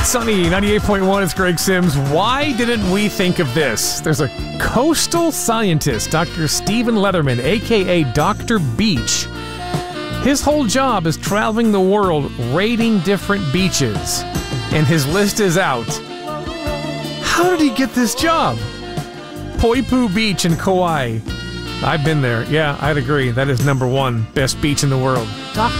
Sunny 98.1, it's Greg Sims. Why didn't we think of this? There's a coastal scientist, Dr. Stephen Leatherman, aka Dr. Beach. His whole job is traveling the world, rating different beaches. And his list is out. How did he get this job? Poipu Beach in Kauai. I've been there. Yeah, I'd agree. That is #1 best beach in the world. Dr.